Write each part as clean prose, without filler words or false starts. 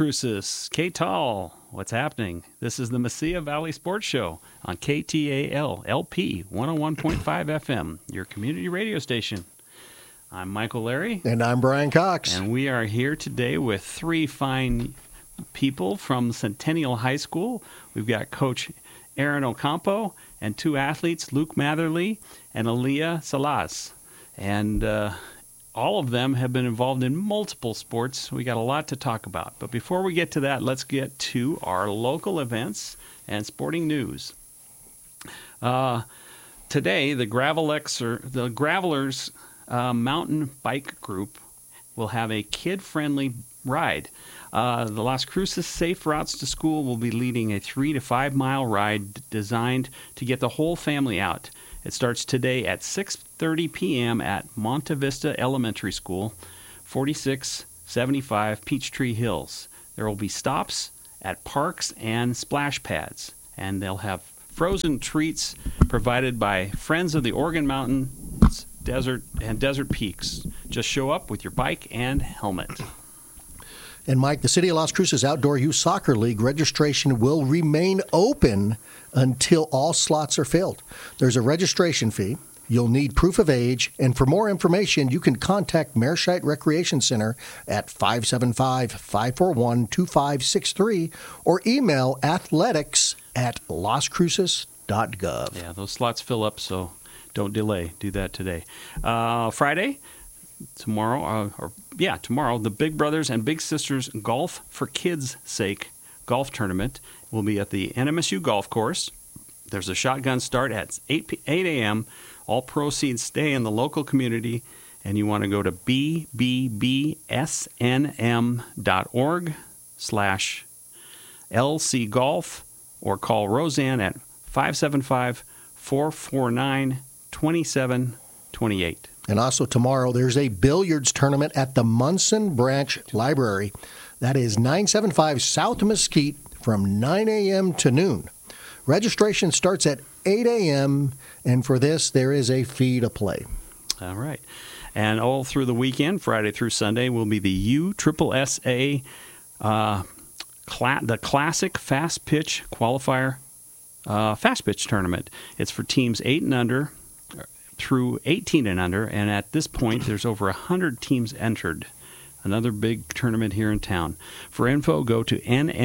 Cruces, K-Tall, what's happening? This is the Mesilla Valley Sports Show on KTAL LP 101.5 FM, your community radio station. I'm Michael Larry. And I'm Brian Cox. And we are here today with three fine people from Centennial High School. We've got Coach Aaron Ocampo and two athletes, Luke Matherly and Aaliyah Salas. And all of them have been involved in multiple sports. We got a lot to talk about. But before we get to that, let's get to our local events and sporting news. Today, the Gravelers Mountain Bike Group will have a kid-friendly ride. The Las Cruces Safe Routes to School will be leading a 3 to 5 mile ride designed to get the whole family out. It starts today at 6:30 p.m. at Monte Vista Elementary School, 4675 Peachtree Hills. There will be stops at parks and splash pads, and they'll have frozen treats provided by Friends of the Organ Mountains, Desert Peaks. Just show up with your bike and helmet. And Mike, the City of Las Cruces Outdoor Youth Soccer League registration will remain open until all slots are filled. There's a registration fee. You'll need proof of age. And for more information, you can contact Mearshite Recreation Center at 575-541-2563 or email athletics@lascruces.gov. Yeah, those slots fill up, so don't delay. Do that today. Friday, tomorrow, the Big Brothers and Big Sisters Golf for Kids' Sake golf tournament will be at the NMSU Golf Course. There's a shotgun start at 8 a.m. All proceeds stay in the local community, and you want to go to bbbsnm.org/LCGolf or call Roseanne at 575-449-2728. And also tomorrow, there's a billiards tournament at the Munson Branch Library. That is 975 South Mesquite from 9 a.m. to noon. Registration starts at 8 a.m., and for this, there is a fee to play. All right. And all through the weekend, Friday through Sunday, will be the USSSA, the Classic Fast Pitch Qualifier Fast Pitch Tournament. It's for teams 8 and under through 18 and under, and at this point, there's over 100 teams entered. Another big tournament here in town. For info, go to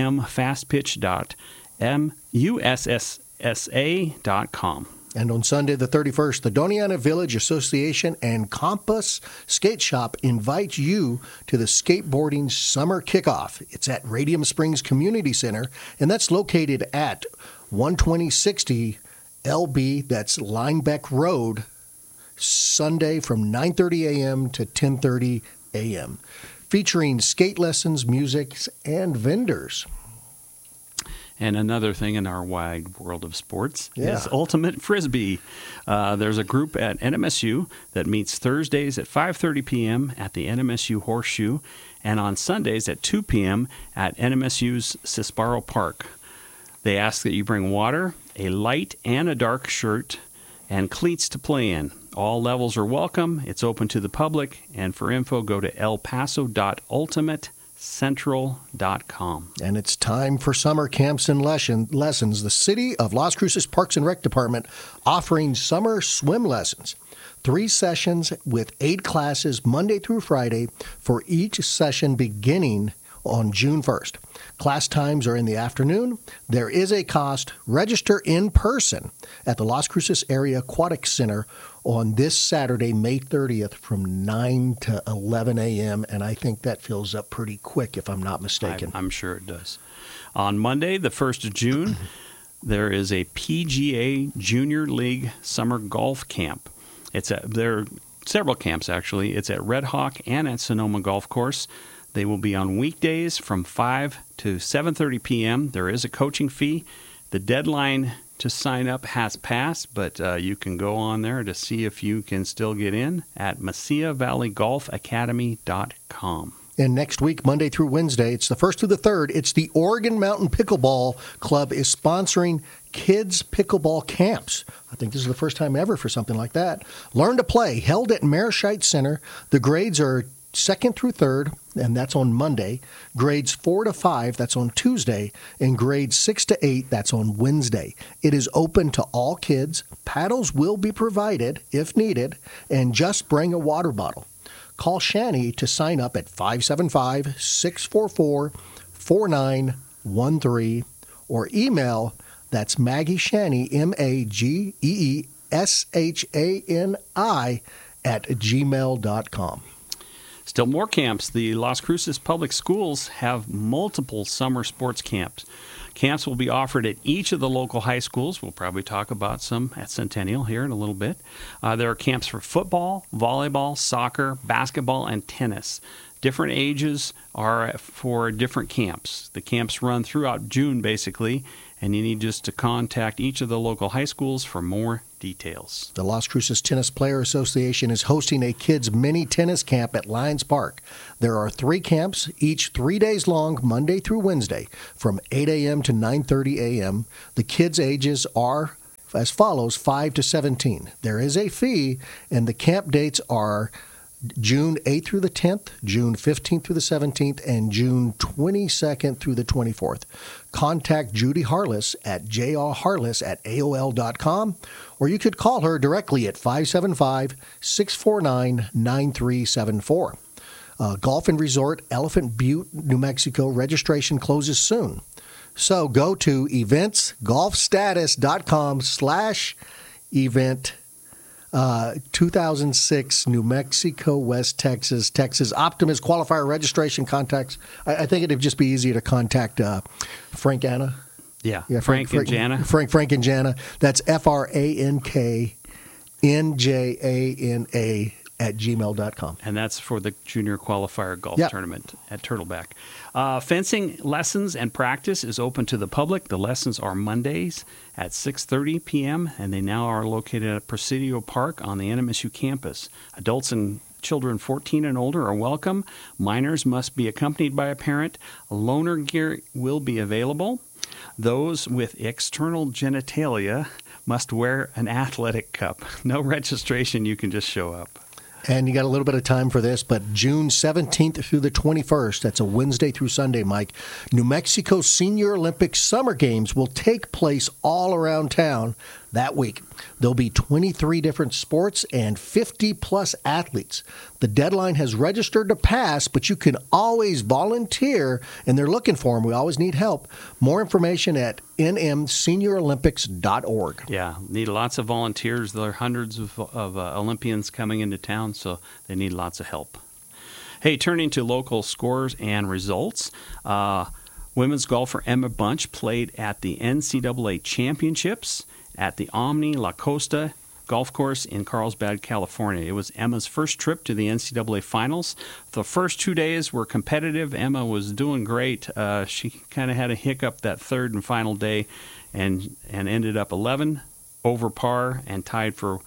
nmfastpitch.usssa.com. And on Sunday the 31st, the Doniana Village Association and Compass Skate Shop invite you to the skateboarding summer kickoff. It's at Radium Springs Community Center, and that's located at 12060 LB, that's Linebeck Road, Sunday from 9:30 a.m. to 10:30 a.m., featuring skate lessons, music, and vendors. And another thing in our wide world of sports is Ultimate Frisbee. There's a group at NMSU that meets Thursdays at 5:30 p.m. at the NMSU Horseshoe and on Sundays at 2 p.m. at NMSU's Cisparo Park. They ask that you bring water, a light and a dark shirt, and cleats to play in. All levels are welcome. It's open to the public. And for info, go to elpaso.ultimatecentral.com. And it's time for summer camps and lessons. The City of Las Cruces Parks and Rec Department offering summer swim lessons. 3 sessions with 8 classes Monday through Friday for each session beginning on June 1st. Class times are in the afternoon. There is a cost. Register in person at the Las Cruces Area Aquatic Center on this Saturday, May 30th from 9 to 11 a.m., and I think that fills up pretty quick if I'm not mistaken. I'm sure it does. On Monday, the 1st of June, there is a PGA Junior League Summer Golf Camp. There are several camps, actually. It's at Red Hawk and at Sonoma Golf Course. They will be on weekdays from 5 to 7:30 p.m. There is a coaching fee. The deadline to sign up has passed, but you can go on there to see if you can still get in at MessiaValleyGolfAcademy.com. And next week, Monday through Wednesday, it's the 1st through the 3rd, it's the Oregon Mountain Pickleball Club is sponsoring kids pickleball camps. I think this is the first time ever for something like that. Learn to play, held at Mearshite Center. The grades are 2nd through 3rd, and that's on Monday. Grades 4 to 5, that's on Tuesday. And grades 6 to 8, that's on Wednesday. It is open to all kids. Paddles will be provided if needed, and just bring a water bottle. Call Shani to sign up at 575-644-4913 or email, that's Maggie Shani, MAGEESHANI, @gmail.com. Still more camps. The Las Cruces Public Schools have multiple summer sports camps. Camps will be offered at each of the local high schools. We'll probably talk about some at Centennial here in a little bit. There are camps for football, volleyball, soccer, basketball, and tennis. Different ages are for different camps. The camps run throughout June, basically, and you need just to contact each of the local high schools for more details. The Las Cruces Tennis Player Association is hosting a kids' mini tennis camp at Lions Park. There are 3 camps, each 3 days long, Monday through Wednesday, from 8 a.m. to 9:30 a.m. The kids' ages are as follows, 5 to 17. There is a fee, and the camp dates are June 8th through the 10th, June 15th through the 17th, and June 22nd through the 24th. Contact Judy Harless at jrharless@aol.com, or you could call her directly at 575-649-9374. Golf and Resort, Elephant Butte, New Mexico. Registration closes soon. So go to eventsgolfstatus.com/event 2006 New Mexico West, Texas Optimus qualifier registration contacts. I think it'd just be easier to contact Frank Anna. Yeah, Frank and Jana. Frank and Jana. That's FRANKNJANA @gmail.com. And that's for the junior qualifier golf tournament at Turtleback. Fencing lessons and practice is open to the public. The lessons are Mondays at 6:30 p.m., and they now are located at Presidio Park on the NMSU campus. Adults and children 14 and older are welcome. Minors must be accompanied by a parent. Loaner gear will be available. Those with external genitalia must wear an athletic cup. No registration, you can just show up. And you got a little bit of time for this, but June 17th through the 21st, that's a Wednesday through Sunday, Mike, New Mexico Senior Olympic Summer Games will take place all around town that week. There'll be 23 different sports and 50-plus athletes. The deadline has registered to pass, but you can always volunteer, and they're looking for them. We always need help. More information at nmseniorolympics.org. Yeah, need lots of volunteers. There are hundreds of Olympians coming into town, so they need lots of help. Hey, turning to local scores and results. Women's golfer Emma Bunch played at the NCAA Championships at the Omni La Costa Golf Course in Carlsbad, California. It was Emma's first trip to the NCAA Finals. The first 2 days were competitive. Emma was doing great. She kind of had a hiccup that third and final day and ended up 11 over par and tied for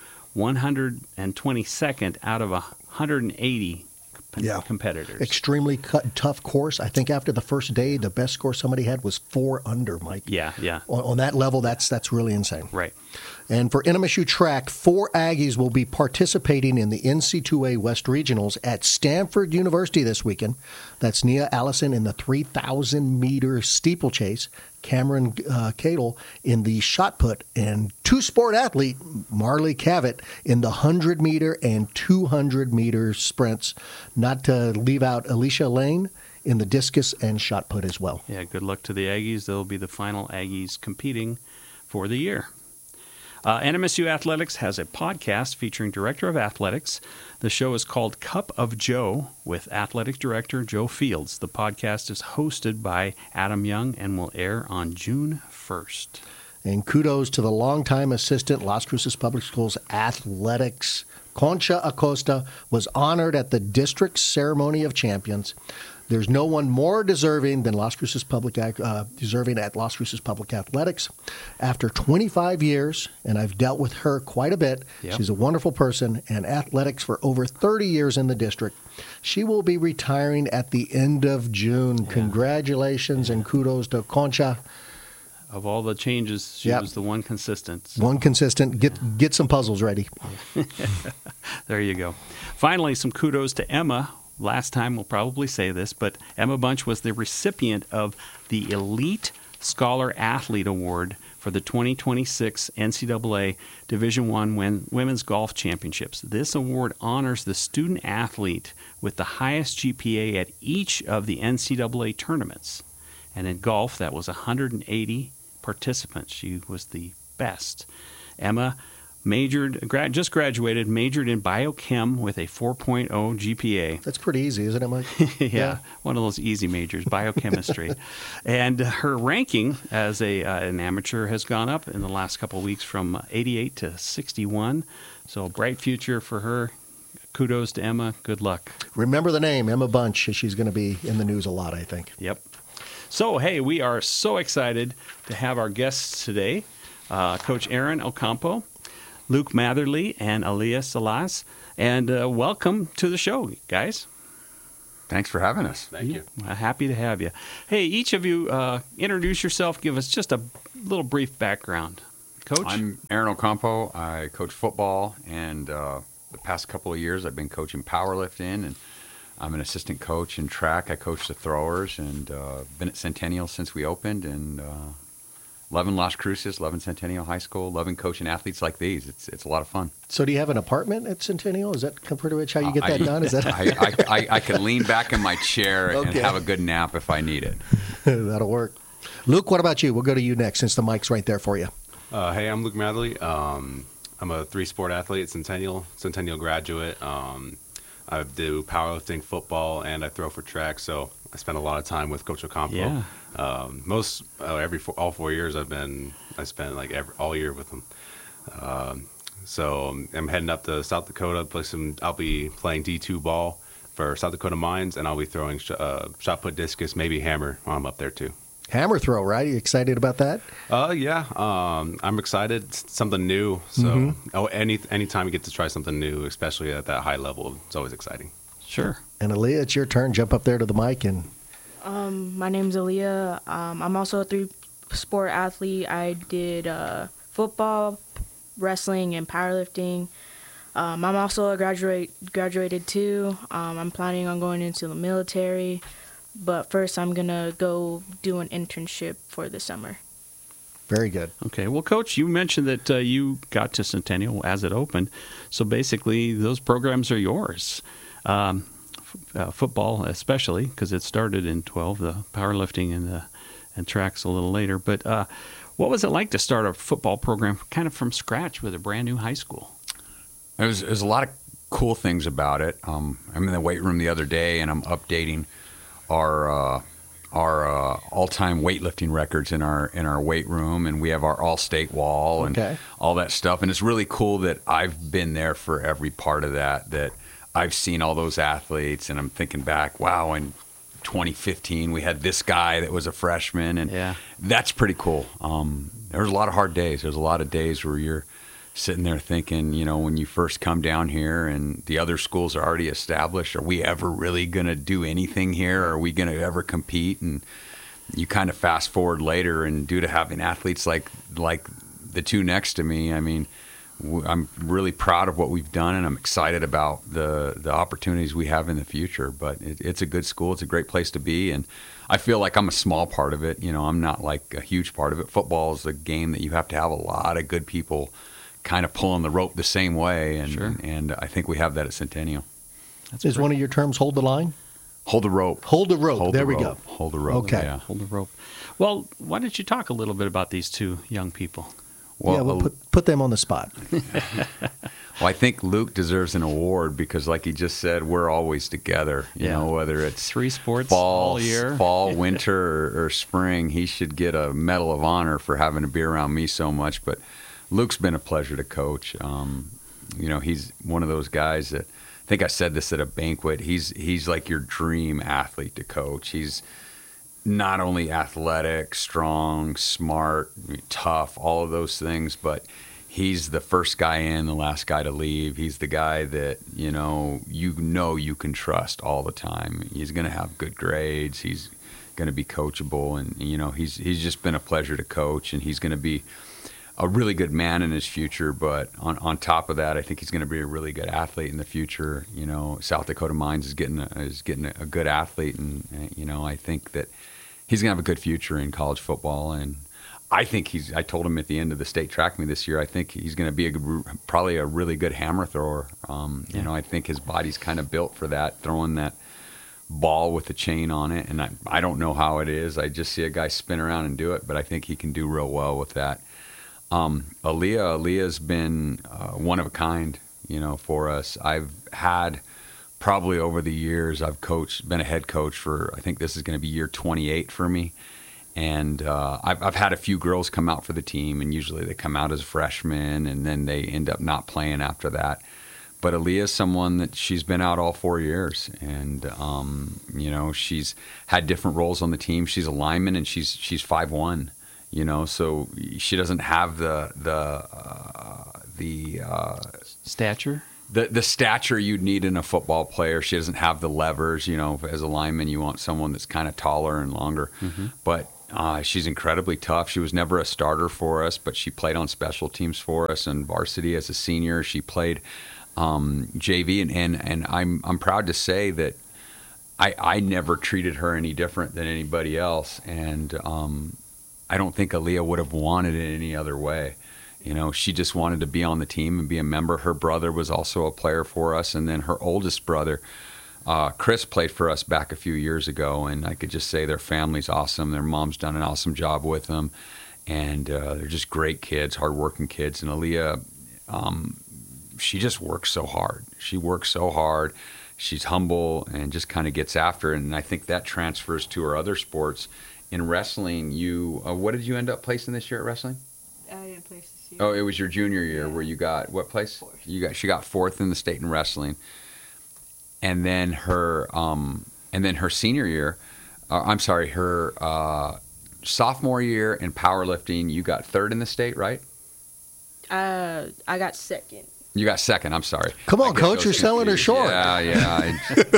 122nd out of 180 competitors. Extremely tough course. I think after the first day, the best score somebody had was 4 under, Mike. Yeah. On that level, that's really insane. Right. And for NMSU track, 4 Aggies will be participating in the NC2A West Regionals at Stanford University this weekend. That's Nia Allison in the 3,000-meter steeplechase, Cameron Cadle in the shot put, and two-sport athlete Marley Cavett in the 100-meter and 200-meter sprints, not to leave out Alicia Lane in the discus and shot put as well. Yeah, good luck to the Aggies. They'll be the final Aggies competing for the year. NMSU Athletics has a podcast featuring Director of Athletics. The show is called Cup of Joe with Athletic Director Joe Fields. The podcast is hosted by Adam Young and will air on June 1st. And kudos to the longtime assistant Las Cruces Public Schools Athletics. Concha Acosta was honored at the district ceremony of champions. There's no one more deserving than Las Cruces Public at Las Cruces Public Athletics. After 25 years, and I've dealt with her quite a bit. Yep. She's a wonderful person, and athletics for over 30 years in the district. She will be retiring at the end of June. Yeah. Congratulations and kudos to Concha. Of all the changes, she was the one consistent. So. One consistent. Get some puzzles ready. There you go. Finally, some kudos to Emma. last time we'll probably say this, but Emma Bunch was the recipient of the Elite Scholar Athlete Award for the 2026 NCAA Division I Women's Golf Championships. This award honors the student athlete with the highest GPA at each of the NCAA tournaments. And in golf, that was 180 participants. She was the best. Emma just graduated, majored in biochem with a 4.0 GPA. That's pretty easy, isn't it, Mike? Yeah, one of those easy majors, biochemistry. And her ranking as an amateur has gone up in the last couple of weeks from 88 to 61. So a bright future for her. Kudos to Emma. Good luck. Remember the name, Emma Bunch. She's going to be in the news a lot, I think. Yep. So, hey, we are so excited to have our guests today, Coach Aaron Ocampo, Luke Matherly, and Aaliyah Salas. And welcome to the show, guys. Thanks for having us. Thank you. Happy to have you. Hey, each of you, introduce yourself. Give us just a little brief background. Coach? I'm Aaron Ocampo. I coach football, and the past couple of years I've been coaching powerlifting, and I'm an assistant coach in track. I coach the throwers, and been at Centennial since we opened, and loving Las Cruces, loving Centennial High School, loving coaching athletes like these. It's a lot of fun. So do you have an apartment at Centennial? Is that pretty much how you get that done? Is that I can lean back in my chair and have a good nap if I need it. That'll work. Luke, what about you? We'll go to you next since the mic's right there for you. Hey, I'm Luke Matherly. I'm a three-sport athlete at Centennial graduate. I do powerlifting, football, and I throw for track. So I spend a lot of time with Coach Ocampo. Yeah. All 4 years I spent like all year with him. So I'm heading up to South Dakota. I'll be playing D2 ball for South Dakota Mines, and I'll be throwing shot put, discus, maybe hammer while I'm up there too. Hammer throw, right? Are you excited about that? Yeah. I'm excited. It's something new. So anytime you get to try something new, especially at that high level, it's always exciting. Sure. And Aaliyah, it's your turn. Jump up there to the mic and. My name's Aaliyah. I'm also a three-sport athlete. I did football, wrestling, and powerlifting. I'm also graduated too. I'm planning on going into the military, but first I'm gonna go do an internship for the summer. Very good. Okay. Well, Coach, you mentioned that you got to Centennial as it opened. So basically, those programs are yours. Football especially, because it started in 12, the powerlifting and tracks a little later. But what was it like to start a football program kind of from scratch with a brand new high school? There's a lot of cool things about it. I'm in the weight room the other day, and I'm updating our all-time weightlifting records in our weight room, and we have our all-state wall and all that stuff. And it's really cool that I've been there for every part of that I've seen all those athletes, and I'm thinking back, wow, in 2015 we had this guy that was a freshman, and that's pretty cool. There's a lot of hard days. There's a lot of days where you're sitting there thinking, when you first come down here and the other schools are already established, are we ever really going to do anything here? Are we going to ever compete? And you kind of fast forward later, and due to having athletes like the two next to me, I mean, I'm really proud of what we've done, and I'm excited about the opportunities we have in the future. But it's a good school. It's a great place to be, and I feel like I'm a small part of it. I'm not like a huge part of it. Football is a game that you have to have a lot of good people kind of pulling the rope the same way, and I think we have that at Centennial. Is one of your terms hold the line? Hold the rope. Hold the rope. There we go. Hold the rope. Okay. Yeah. Hold the rope. Well, why don't you talk a little bit about these two young people? Well, we'll put them on the spot. Well, I think Luke deserves an award because, like he just said, we're always together. You know, whether it's three sports fall, all year, winter, or spring, he should get a Medal of Honor for having to be around me so much. But Luke's been a pleasure to coach. He's one of those guys that, I think I said this at a banquet, he's like your dream athlete to coach. He's not only athletic, strong, smart, tough, all of those things, but he's the first guy in, the last guy to leave. He's the guy that, you can trust all the time. He's going to have good grades. He's going to be coachable, and, he's just been a pleasure to coach, and he's going to be a really good man in his future, but on top of that, I think he's going to be a really good athlete in the future. You know, South Dakota Mines is getting a good athlete, and you know, I think that he's going to have a good future in college football. And I think I told him at the end of the state track meet this year, I think he's going to be probably a really good hammer thrower. You know, I think his body's kind of built for that, throwing that ball with the chain on it. And I don't know how it is. I just see a guy spin around and do it, but I think he can do real well with that. Aaliyah's been one of a kind, you know, for us. I've had probably over the years, been a head coach for, I think this is going to be year 28 for me. And I've had a few girls come out for the team, and usually they come out as freshmen, and then they end up not playing after that. But Aaliyah's someone that she's been out all 4 years, and you know, she's had different roles on the team. She's a lineman, and she's 5'1". You know, so she doesn't have the stature. The stature you'd need in a football player. She doesn't have the levers. You know, as a lineman, you want someone that's kind of taller and longer. Mm-hmm. But she's incredibly tough. She was never a starter for us, but she played on special teams for us and varsity as a senior. She played JV, and I'm proud to say that I never treated her any different than anybody else. And I don't think Aaliyah would have wanted it any other way. You know, she just wanted to be on the team and be a member. Her brother was also a player for us, and then her oldest brother, Chris, played for us back a few years ago, and I could just say their family's awesome. Their mom's done an awesome job with them, and they're just great kids, hardworking kids. And Aaliyah, she just works so hard. She works so hard. She's humble and just kind of gets after it, and I think that transfers to her other sports. In wrestling, what did you end up placing this year at wrestling? I didn't place this year. Oh, it was your junior year where you got what place? Fourth. She got fourth in the state in wrestling, and then her senior year, her sophomore year in powerlifting, you got third in the state, right? I got second. You got second. I'm sorry. Come on, Coach, you're selling her short. Yeah.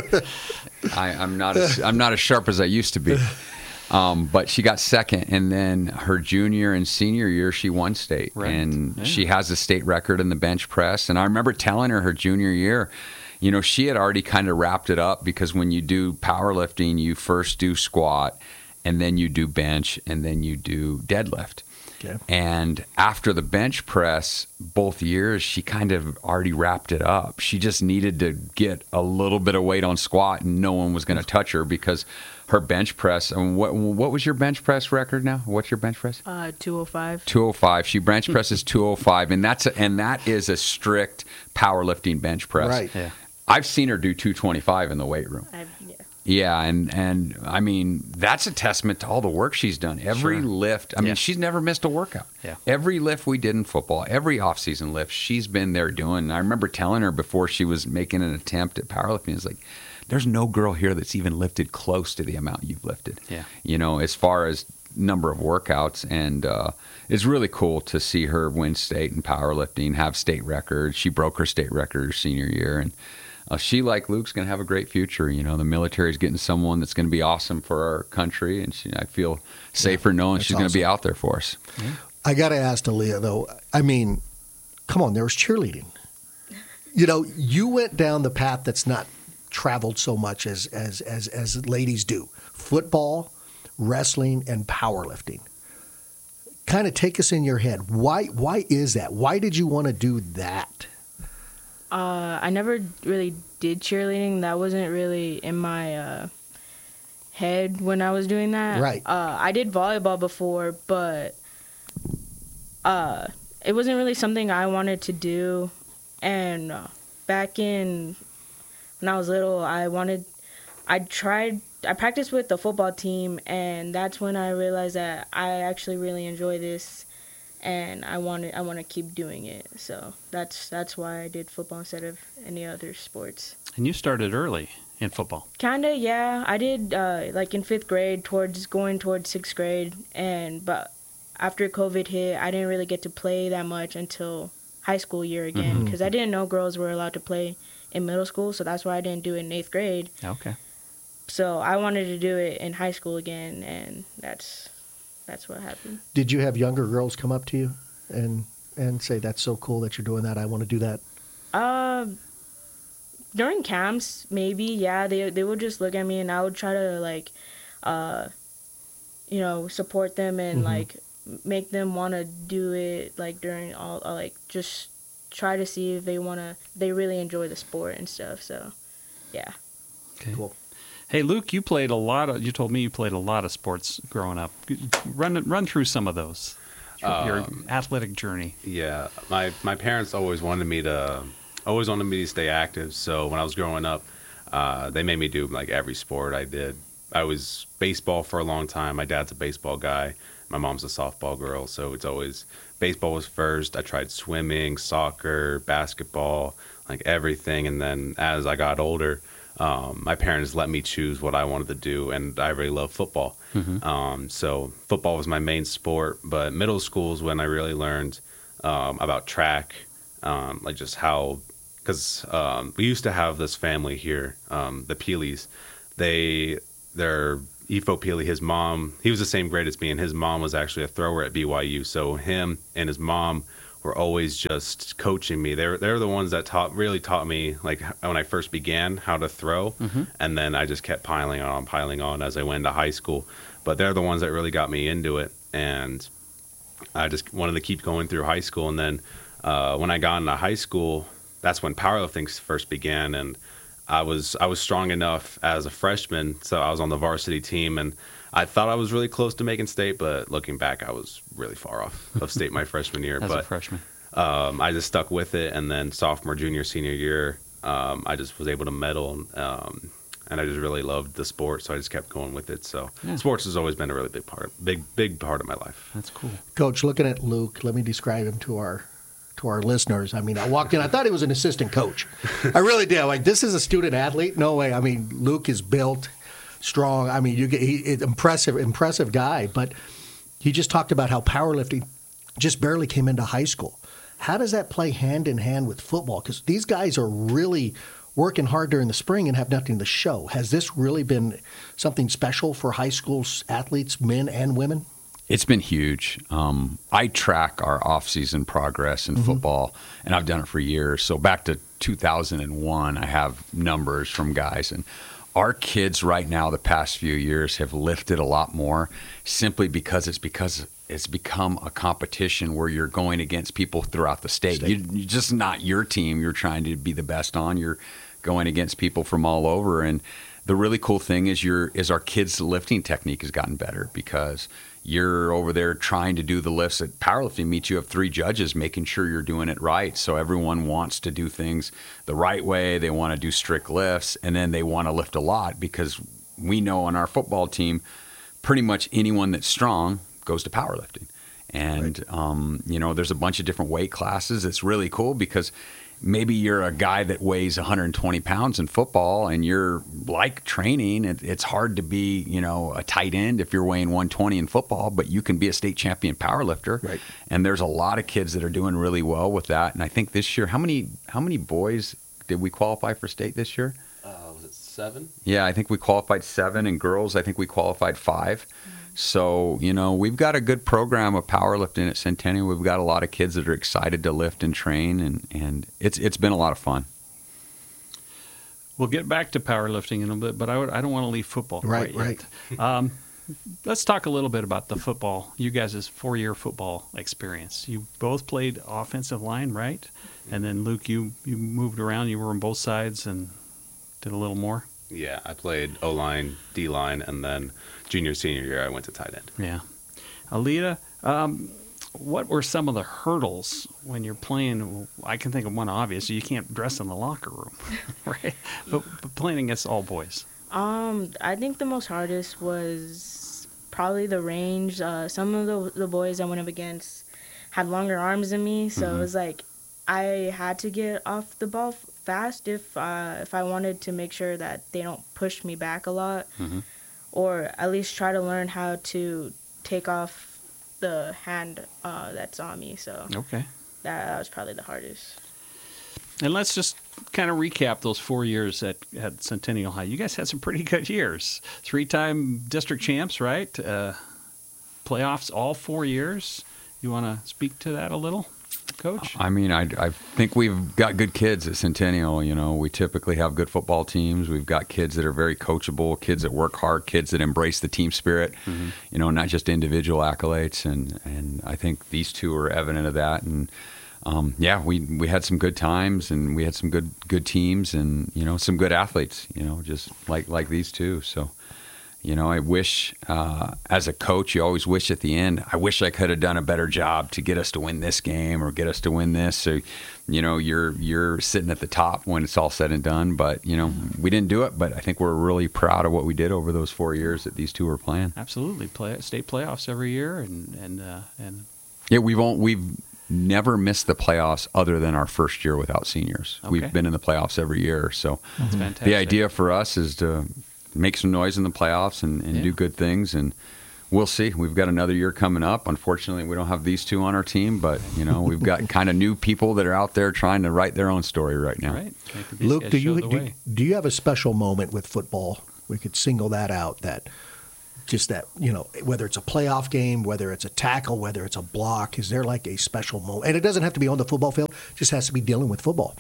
I'm not as sharp as I used to be. But she got second, and then her junior and senior year, she won state. Right. And she has a state record in the bench press. And I remember telling her junior year, you know, she had already kind of wrapped it up, because when you do powerlifting, you first do squat, and then you do bench, and then you do deadlift. Okay. And after the bench press, both years, she kind of already wrapped it up. She just needed to get a little bit of weight on squat, and no one was going to touch her, because her bench press. And what was your bench press record now? What's your bench press? 205. 205. She bench presses 205, and that is a strict powerlifting bench press. Right. Yeah. I've seen her do 225 in the weight room. Yeah, and I mean, that's a testament to all the work she's done. Every lift, I mean, she's never missed a workout. Yeah. Every lift we did in football, every off-season lift, she's been there doing. And I remember telling her before she was making an attempt at powerlifting, it's like, there's no girl here that's even lifted close to the amount you've lifted. Yeah. You know, as far as number of workouts, and it's really cool to see her win state in powerlifting, have state records. She broke her state record her senior year, and she, like Luke's, going to have a great future. You know, the military's getting someone that's going to be awesome for our country, and I feel safer knowing she's going to be out there for us. Yeah. I got to ask Aaliyah, though, I mean, come on, there was cheerleading. You know, you went down the path that's not traveled so much as ladies do. Football, wrestling, and powerlifting. Kind of take us in your head. Why is that? Why did you want to do that? I never really did cheerleading. That wasn't really in my head when I was doing that. Right. I did volleyball before, but it wasn't really something I wanted to do. And back when I was little, I practiced with the football team, and that's when I realized that I actually really enjoy this. And I want to keep doing it. So that's why I did football instead of any other sports. And you started early in football. Kinda, yeah. I did like in 5th grade, going towards 6th grade, but after COVID hit, I didn't really get to play that much until high school year again, because I didn't know girls were allowed to play in middle school, so that's why I didn't do it in 8th grade. Okay. So I wanted to do it in high school again, and that's what happened. Did you have younger girls come up to you and say, that's so cool that you're doing that, I want to do that? During camps, maybe, yeah, they would just look at me, and I would try to, like, support them and, like, make them want to do it, like, during all, like, just try to see if they really enjoy the sport and stuff, so, yeah. Okay. Cool. Hey, Luke, you told me you played a lot of sports growing up. Run through some of those, your athletic journey. Yeah, my parents always wanted me to stay active. So when I was growing up, they made me do like every sport I did. I was baseball for a long time. My dad's a baseball guy. My mom's a softball girl. So it's always baseball was first. I tried swimming, soccer, basketball, like everything. And then as I got older, my parents let me choose what I wanted to do, and I really love football. So football was my main sport, but middle school is when I really learned about track, like just how, because we used to have this family here, the Peelys. They're Efo Peely, his mom, he was the same grade as me, and his mom was actually a thrower at BYU. So him and his mom were always just coaching me. They're the ones that really taught me, like when I first began, how to throw, and then I just kept piling on as I went into high school. But they're the ones that really got me into it, and I just wanted to keep going through high school. And then when I got into high school, that's when powerlifting first began, and I was strong enough as a freshman, so I was on the varsity team, and I thought I was really close to making state, but looking back, I was really far off of state my freshman year. As a freshman. I just stuck with it, and then sophomore, junior, senior year, I just was able to medal, and I just really loved the sport, so I just kept going with it. So sports has always been a really big part of my life. That's cool. Coach, looking at Luke, let me describe him to our listeners. I mean, I walked in, I thought he was an assistant coach. I really did. Like, this is a student athlete? No way. I mean, Luke is built, strong. I mean, he's impressive guy. But he just talked about how powerlifting just barely came into high school. How does that play hand in hand with football? Because these guys are really working hard during the spring and have nothing to show. Has this really been something special for high school athletes, men and women? It's been huge. I track our off-season progress in football, and I've done it for years. So back to 2001, I have numbers from guys. And our kids right now, the past few years, have lifted a lot more simply because it's become a competition where you're going against people throughout the state. You're just not your team you're trying to be the best on. You're going against people from all over. And the really cool thing is our kids' lifting technique has gotten better because you're over there trying to do the lifts at powerlifting meets. You have 3 judges making sure you're doing it right. So everyone wants to do things the right way. They want to do strict lifts, and then they want to lift a lot because we know on our football team, pretty much anyone that's strong goes to powerlifting. And, there's a bunch of different weight classes. It's really cool because maybe you're a guy that weighs 120 pounds in football and you're like training. It's hard to be, a tight end if you're weighing 120 in football, but you can be a state champion powerlifter. Right. And there's a lot of kids that are doing really well with that. And I think this year, how many boys did we qualify for state this year? Was it 7? Yeah, I think we qualified 7, and girls, I think we qualified 5. So, we've got a good program of powerlifting at Centennial. We've got a lot of kids that are excited to lift and train, and it's been a lot of fun. We'll get back to powerlifting in a bit, but I don't want to leave football Right. yet. Let's talk a little bit about the football, you guys' 4-year football experience. You both played offensive line, right? And then, Luke, you moved around. You were on both sides and did a little more. Yeah, I played O-line, D-line, and then junior, senior year, I went to tight end. Yeah. Alita, what were some of the hurdles when you're playing? I can think of one obvious. You can't dress in the locker room, right? But playing against all boys. I think the most hardest was probably the range. Some of the boys I went up against had longer arms than me, so it was like I had to get off the ball fast if I wanted to make sure that they don't push me back a lot, or at least try to learn how to take off the hand that's on me. So that was probably the hardest. And let's just kind of recap those 4 years at Centennial High. You guys had some pretty good years. 3-time district champs, right? Playoffs all 4 years. You want to speak to that a little, Coach? I mean, I think we've got good kids at Centennial. You know, we typically have good football teams. We've got kids that are very coachable, kids that work hard, kids that embrace the team spirit, you know, not just individual accolades. And I think these two are evident of that. And yeah, we had some good times, and we had some good teams, and you know, some good athletes. You know, just like these two. So, you know, I wish as a coach, you always wish at the end, I wish I could have done a better job to get us to win this game or get us to win this. So, you know, you're sitting at the top when it's all said and done. But you know, we didn't do it. But I think we're really proud of what we did over those 4 years that these two were playing. Absolutely, state playoffs every year, and yeah, we've never missed the playoffs other than our first year without seniors. Okay. We've been in the playoffs every year. So that's fantastic. the idea for us is to make some noise in the playoffs and do good things. And we'll see. We've got another year coming up. Unfortunately, we don't have these two on our team, but you know, we've got kind of new people that are out there trying to write their own story right now. Right. Luke, do you have a special moment with football? We could single that out, that just that, you know, whether it's a playoff game, whether it's a tackle, whether it's a block, is there like a special moment? And it doesn't have to be on the football field, it just has to be dealing with football.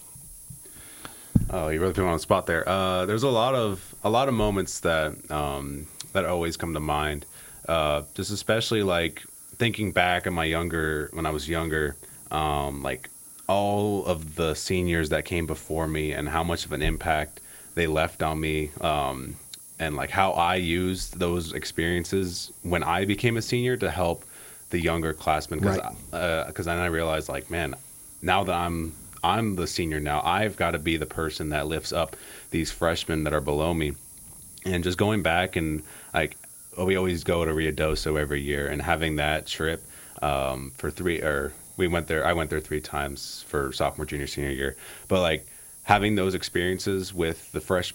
Oh, you really put me on the spot there. There's a lot of moments that always come to mind. Just especially like thinking back when I was younger, like all of the seniors that came before me and how much of an impact they left on me. And like how I used those experiences when I became a senior to help the younger classmen. Because then I realized, like, man, now that I'm the senior now, I've got to be the person that lifts up these freshmen that are below me. And just going back and like, we always go to Ruidoso every year, and having that trip I went there 3 times for sophomore, junior, senior year. But like, having those experiences with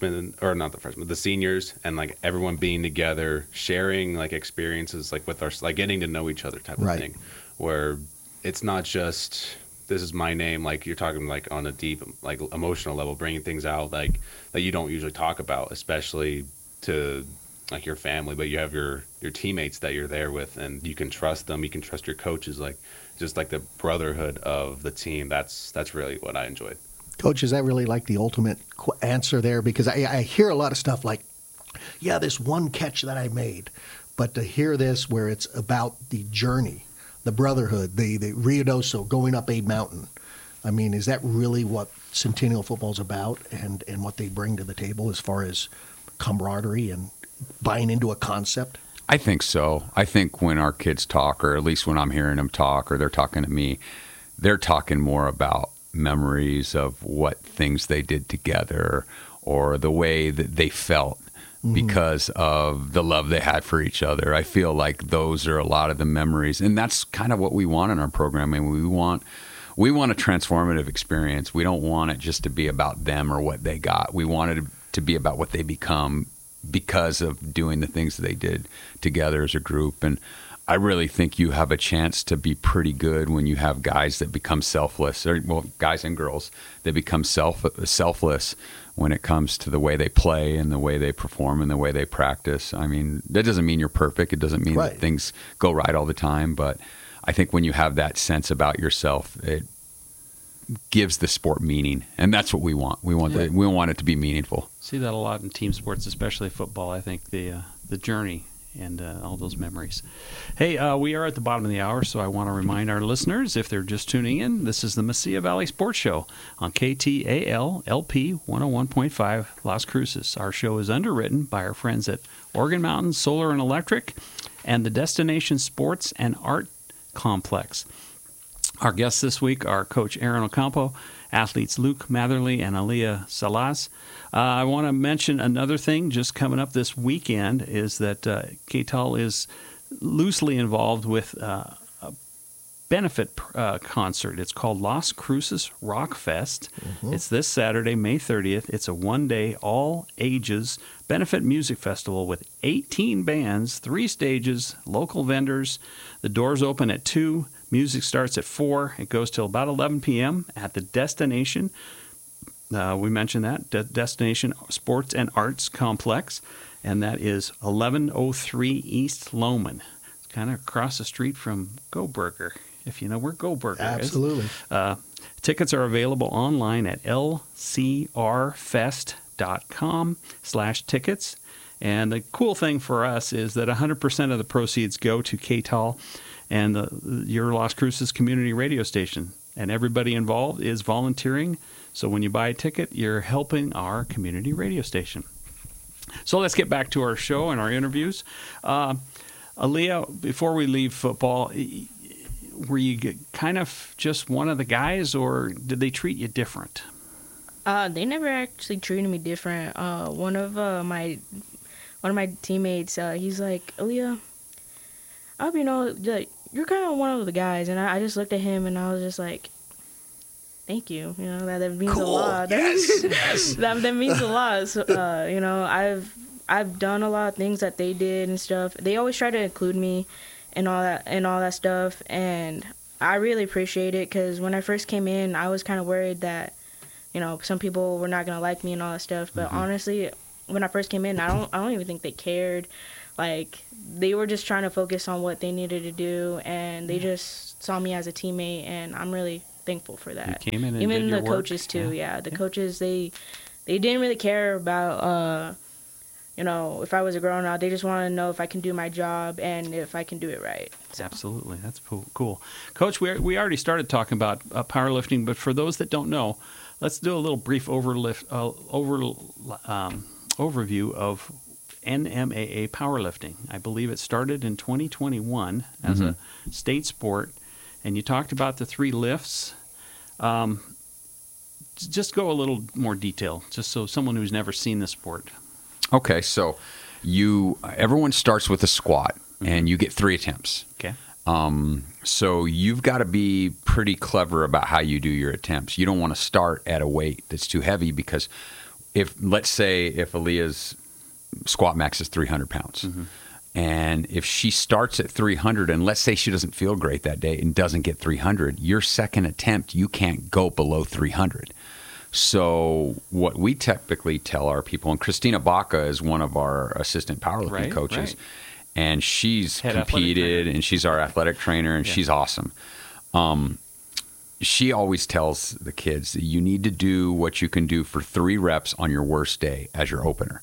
the seniors, and like everyone being together, sharing like experiences, like with like getting to know each other type of thing, where it's not just, this is my name, like you're talking like on a deep, like emotional level, bringing things out like that you don't usually talk about, especially to like your family, but you have your teammates that you're there with, and you can trust them, you can trust your coaches, like just like the brotherhood of the team. That's really what I enjoyed. Coach, is that really like the ultimate answer there? Because I hear a lot of stuff like, yeah, this one catch that I made. But to hear this where it's about the journey, the brotherhood, the Ruidoso, going up a mountain. I mean, is that really what Centennial football is about, and what they bring to the table as far as camaraderie and buying into a concept? I think so. I think when our kids talk, or at least when I'm hearing them talk, or they're talking to me, they're talking more about memories of what things they did together, or the way that they felt because of the love they had for each other. I feel like those are a lot of the memories, and that's kind of what we want in our programming. We want a transformative experience. We don't want it just to be about them or what they got. We want it to be about what they become because of doing the things that they did together as a group. And I really think you have a chance to be pretty good when you have guys that become selfless, or guys and girls that become selfless when it comes to the way they play and the way they perform and the way they practice. I mean, that doesn't mean you're perfect. It doesn't mean that things go right all the time. But I think when you have that sense about yourself, it gives the sport meaning, and that's what we want. We want it to be meaningful. See that a lot in team sports, especially football. I think the journey and all those memories. Hey, we are at the bottom of the hour, so I want to remind our listeners, if they're just tuning in, this is the Mesilla Valley Sports Show on KTAL LP 101.5 Las Cruces. Our show is underwritten by our friends at Oregon Mountain Solar and Electric and the Destination Sports and Art Complex. Our guests this week are Coach Aaron Ocampo, athletes Luke Matherly and Aaliyah Salas. I want to mention another thing just coming up this weekend is that KTAL is loosely involved with a benefit concert. It's called Las Cruces Rock Fest. It's this Saturday, May 30th. It's a one-day, all-ages benefit music festival with 18 bands, 3 stages, local vendors. The doors open at 2. Music starts at 4. It goes till about 11 p.m. at the Destination. We mentioned that, Destination Sports and Arts Complex, and that is 1103 East Loman. It's kind of across the street from Go Burger. if you know where Go Burger Absolutely. is. Tickets are available online at lcrfest.com/tickets. And the cool thing for us is that 100% of the proceeds go to KTAL and your Las Cruces community radio station. And everybody involved is volunteering. So when you buy a ticket, you're helping our community radio station. So let's get back to our show and our interviews. Aaliyah, before we leave football, were you kind of just one of the guys, or did they treat you different? They never actually treated me different. One of my teammates, he's like, Aaliyah, I hope you know that you're kind of one of the guys. And I just looked at him and I was just like, thank you. You know, that means a lot. Yes. That means a lot. So, you know, I've done a lot of things that they did and stuff. They always try to include me and all that stuff. And I really appreciate it, because when I first came in, I was kind of worried that, you know, some people were not going to like me and all that stuff. But honestly, when I first came in, I don't even think they cared. Like, they were just trying to focus on what they needed to do, and they just saw me as a teammate, and I'm really thankful for that. You came in and even did your the coaches work. too. Yeah, the coaches, they didn't really care about you know, if I was a girl or not. They just wanted to know if I can do my job and if I can do it right. So. Absolutely, that's cool. Coach, we already started talking about powerlifting, but for those that don't know, let's do a little brief overview of NMAA powerlifting. I believe it started in 2021 as a state sport, and you talked about the 3 lifts. Just go a little more detail, just so someone who's never seen the sport. Okay, so everyone starts with a squat, and you get 3 attempts. Okay. So you've got to be pretty clever about how you do your attempts. You don't want to start at a weight that's too heavy, because let's say Aaliyah's squat max is 300 pounds, and if she starts at 300, and let's say she doesn't feel great that day and doesn't get 300, your second attempt, you can't go below 300. So what we typically tell our people, and Christina Baca is one of our assistant powerlifting coaches, and she's competed, and she's our athletic trainer, and she's awesome. She always tells the kids that you need to do what you can do for 3 reps on your worst day as your opener.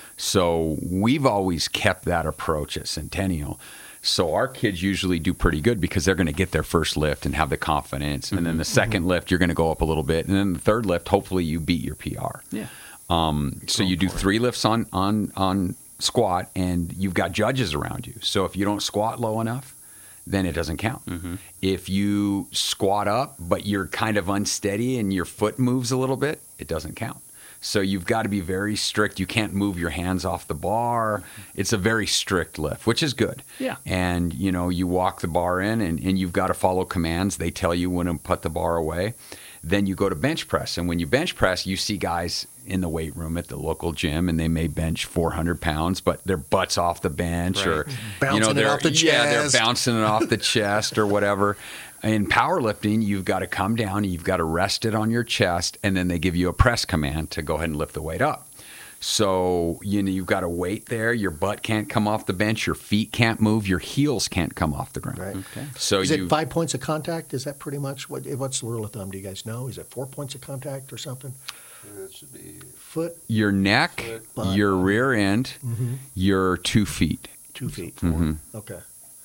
So we've always kept that approach at Centennial. So our kids usually do pretty good, because they're going to get their first lift and have the confidence. And then the second lift, you're going to go up a little bit. And then the third lift, hopefully you beat your PR. Yeah. So you do 3 lifts on squat, and you've got judges around you. So if you don't squat low enough, then it doesn't count. If you squat up, but you're kind of unsteady and your foot moves a little bit, it doesn't count. So you've got to be very strict. You can't move your hands off the bar. It's a very strict lift, which is good. Yeah. And, you know, you walk the bar in, and you've got to follow commands. They tell you when to put the bar away. Then you go to bench press. And when you bench press, you see guys in the weight room at the local gym, and they may bench 400 pounds, but their butt's off the bench, or bouncing it off the chest. Yeah, they're bouncing it off the chest or whatever. In powerlifting, you've got to come down and you've got to rest it on your chest, and then they give you a press command to go ahead and lift the weight up. So, you know, you've got to wait there. Your butt can't come off the bench. Your feet can't move. Your heels can't come off the ground. Right. Okay. So is it 5 points of contact? Is that pretty much what's the rule of thumb? Do you guys know? Is it 4 points of contact or something? It should be Foot, your neck, butt, your rear end, your 2 feet. 2 feet. 4. Okay.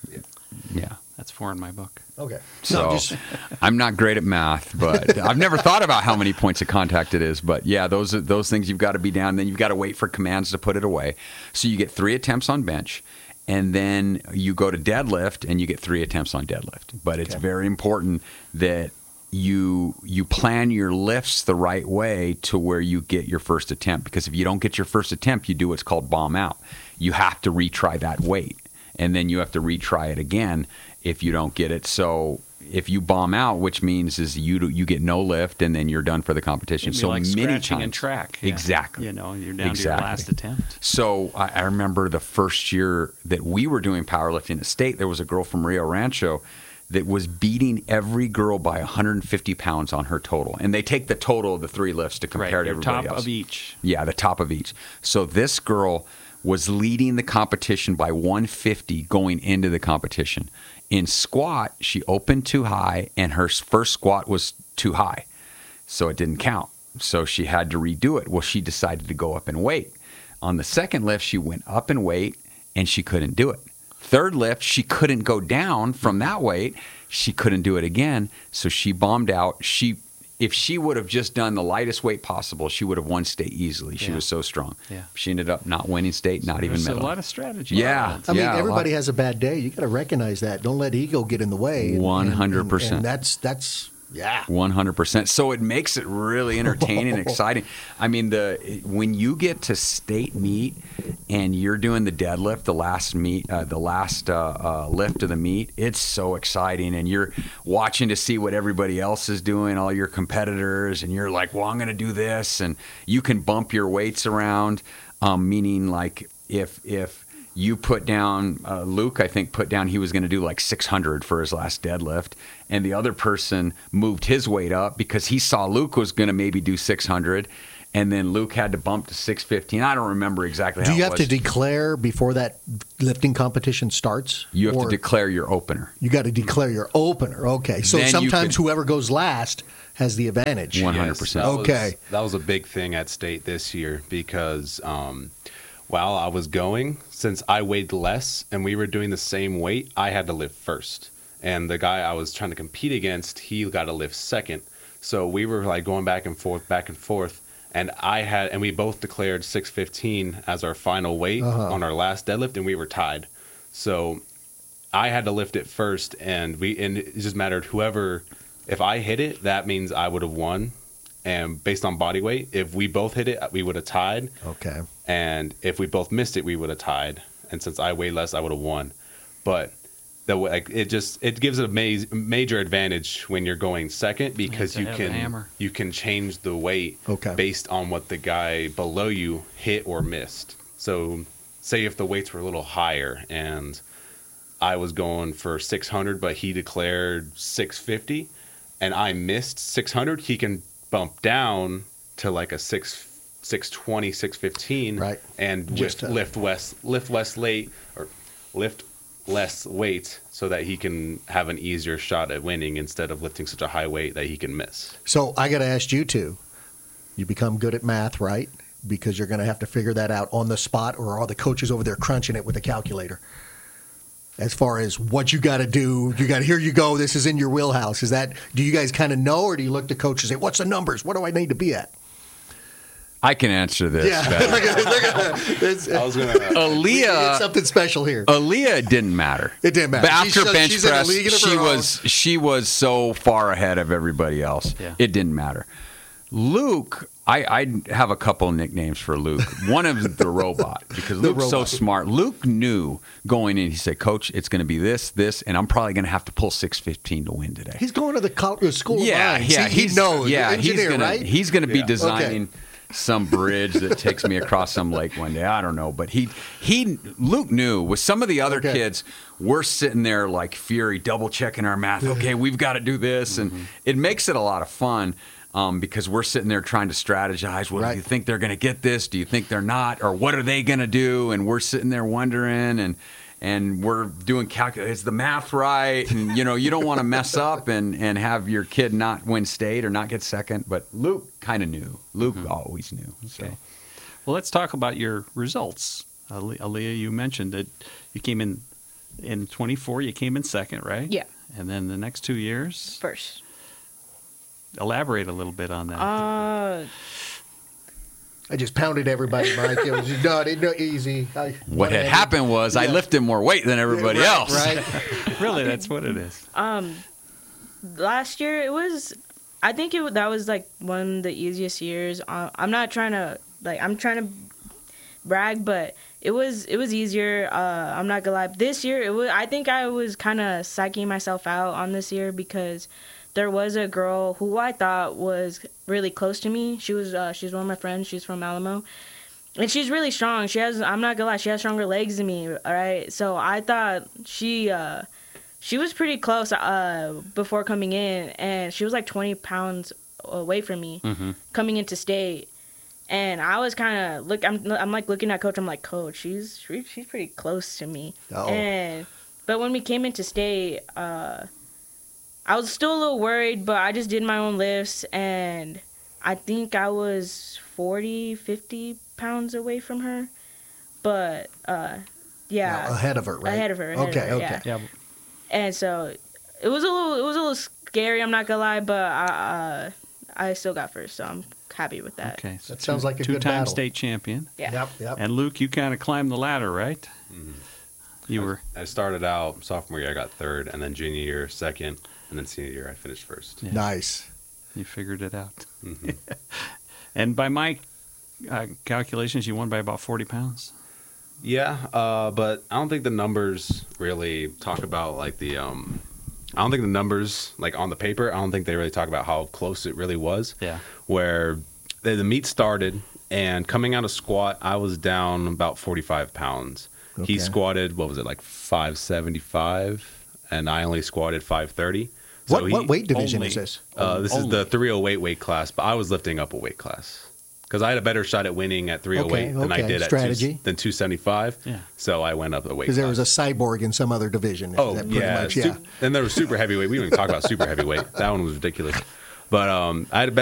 Yeah. That's 4 in my book. Okay. So I'm not great at math, but I've never thought about how many points of contact it is. But yeah, those things you've got to be down. Then you've got to wait for commands to put it away. So you get 3 attempts on bench, and then you go to deadlift, and you get 3 attempts on deadlift. But it's very important that you plan your lifts the right way to where you get your first attempt. Because if you don't get your first attempt, you do what's called bomb out. You have to retry that weight, and then you have to retry it again if you don't get it. So if you bomb out, which means is you get no lift, and then you're done for the competition. It'd be So like many scratching times, in track. Exactly. You know, you're down to your last attempt. So I remember the first year that we were doing powerlifting at state, there was a girl from Rio Rancho that was beating every girl by 150 pounds on her total. And they take the total of the 3 lifts to compare to everybody top else. of each. Yeah, the top of each. So this girl was leading the competition by 150 going into the competition. In squat, she opened too high, and her first squat was too high, so it didn't count. So she had to redo it. Well, she decided to go up in weight. On the second lift, she went up in weight, and she couldn't do it. Third lift, she couldn't go down from that weight. She couldn't do it again, so she bombed out. If she would have just done the lightest weight possible, she would have won state easily. She was so strong. Yeah. She ended up not winning state, not even medal. A lot of strategy. Yeah. I mean, everybody has a bad day. You got to recognize that. Don't let ego get in the way. 100%. And that's. Yeah, 100%. So it makes it really entertaining and exciting. I mean, when you get to state meet and you're doing the deadlift, the last lift of the meet, it's so exciting. And you're watching to see what everybody else is doing, all your competitors, and you're like, well, I'm going to do this, and you can bump your weights around. Meaning, like if you put down, Luke, I think, put down he was going to do like 600 for his last deadlift. And the other person moved his weight up because he saw Luke was going to maybe do 600. And then Luke had to bump to 615. I don't remember exactly how it was. Do you have to declare before that lifting competition starts? You have to declare your opener. You got to declare your opener. Okay. So then sometimes whoever goes last has the advantage. 100%. Yes, that was a big thing at state this year because while I was going, since I weighed less and we were doing the same weight, I had to lift first. And the guy I was trying to compete against, he got to lift second. So we were like going back and forth. And we both declared 615 as our final weight on our last deadlift, and we were tied. So I had to lift it first, and it just mattered if I hit it, that means I would have won. And based on body weight, if we both hit it, we would have tied. Okay. And if we both missed it, we would have tied. And since I weighed less, I would have won. But it gives a major advantage when you're going second because you can change the weight based on what the guy below you hit or missed. So say if the weights were a little higher and I was going for 600 but he declared 650 and I missed 600, he can bump down to like a 620, 615 and lift less weight so that he can have an easier shot at winning instead of lifting such a high weight that he can miss. So I got to ask you two. You become good at math, right? Because you're going to have to figure that out on the spot, or are the coaches over there crunching it with a calculator? As far as what you got to do, here you go. This is in your wheelhouse. Do you guys kind of know, or do you look to coaches and say, what's the numbers? What do I need to be at? I can answer this. Yeah. I was going to. Aaliyah, something special here. Aaliyah, it didn't matter. It didn't matter. But after bench press, she was so far ahead of everybody else. Yeah. It didn't matter. Luke, I have a couple of nicknames for Luke. One of them, the robot, because Luke's so smart. Luke knew going in. He said, "Coach, it's going to be this, and I'm probably going to have to pull 615 to win today." He's going to the school of mines. Yeah, he knows. Yeah, engineer, right? He's going to be designing. Okay. Some bridge that takes me across some lake one day. I don't know. But Luke knew. With some of the other kids, we're sitting there like fury, double checking our math. Okay, we've got to do this. And it makes it a lot of fun because we're sitting there trying to strategize. Well, do you think they're going to get this? Do you think they're not? Or what are they going to do? And we're sitting there wondering and we're doing calculation. Is the math right? And, you don't want to mess up and have your kid not win state or not get second. But Luke kind of knew. Luke always knew. So. Okay. Well, let's talk about your results. Aaliyah, you mentioned that you came in 24, you came in second, right? Yeah. And then the next 2 years? First. Elaborate a little bit on that. I just pounded everybody, Mike. It was not easy. What had happened was I lifted more weight than everybody else. Right. Really, that's what it is. Last year I think that was like one of the easiest years. I'm not trying to I'm trying to brag, but it was easier. I'm not gonna lie. This year I think I was kind of psyching myself out on this year because there was a girl who I thought was really close to me. she's one of my friends. She's from Alamo. And she's really strong. I'm not gonna lie, she has stronger legs than me, all right? So I thought she was pretty close before coming in, and she was like 20 pounds away from me coming into state. And I was kind of I'm like looking at Coach. I'm like, Coach, she's pretty close to me. Oh. But when we came into state, I was still a little worried, but I just did my own lifts, and I think I was 40, 50 pounds away from her. But yeah, ahead of her, right? Ahead of her. Okay. Yeah. And so it was a little scary. I'm not gonna lie, but I still got first, so I'm happy with that. Okay. So That sounds like a good two-time battle. state champion. Yeah. Yep. And Luke, you kind of climbed the ladder, right? You were. I started out sophomore year, I got third, and then junior year, second, and then senior year, I finished first. Yeah. Nice. You figured it out. Mm-hmm. And by my calculations, you won by about 40 pounds. Yeah, but I don't think the numbers really talk about like the. I don't think the numbers like on the paper. I don't think they really talk about how close it really was. Yeah. Where the meet started, and coming out of squat, I was down about 45 pounds. Okay. He squatted, what was it, like 575, and I only squatted 530. So What weight division only- is this? This is the 308 weight class, but I was lifting up a weight class because I had a better shot at winning at 308 than I Okay. did at Strategy. 275. Yeah. So I went up a weight Because class. there was a cyborg in some other division. Oh, That pretty yeah. much, yeah. And there was super heavyweight. We didn't even talk about super heavyweight. That one was ridiculous. But I had a